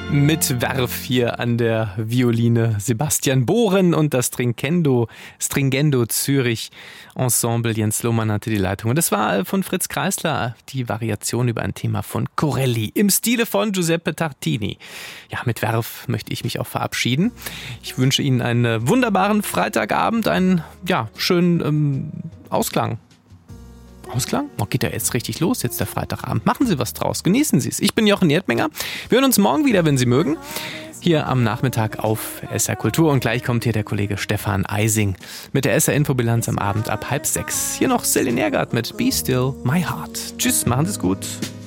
Mit Werf hier an der Violine Sebastian Bohren und das Stringendo Zürich Ensemble. Jens Lohmann hatte die Leitung. Und das war von Fritz Kreisler die Variation über ein Thema von Corelli im Stile von Giuseppe Tartini. Ja, mit Werf möchte ich mich auch verabschieden. Ich wünsche Ihnen einen wunderbaren Freitagabend, einen schönen Ausklang. Oh, geht ja jetzt richtig los, jetzt der Freitagabend. Machen Sie was draus, genießen Sie es. Ich bin Jochen Erdmenger. Wir hören uns morgen wieder, wenn Sie mögen. Hier am Nachmittag auf SR Kultur. Und gleich kommt hier der Kollege Stefan Eising mit der SR Infobilanz am Abend ab 5:30. Hier noch Celine Ehrgart mit Be Still My Heart. Tschüss, machen Sie es gut.